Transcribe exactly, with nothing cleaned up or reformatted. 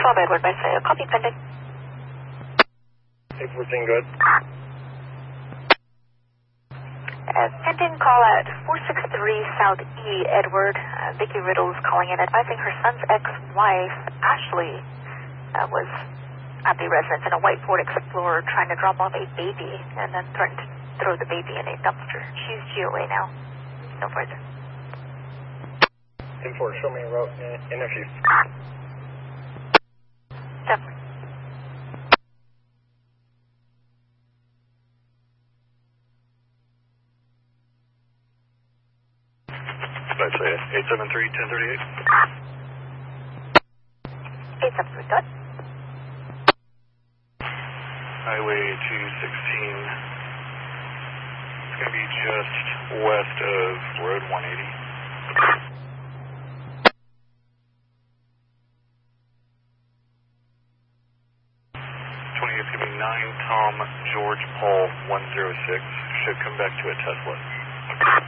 twelve Edward by Sayo. Copy pending. eight fourteen good. Uh, pending call at four six three South E, Edward. Uh, Vicki Riddle is calling in, advising her son's ex-wife, Ashley, uh, was at the residence in a white Ford Explorer trying to drop off a baby and then threatened to throw the baby in a dumpster. She's G O A now. No further. ten four, show me a route in, in a few. Definitely. I'd say eight seven three, ten thirty-eight. eight seven three, good. Highway two sixteen. It's going to be just west of Road one eighty. twenty-eight is going to be nine Tom George Paul one zero six. Should come back to a Tesla.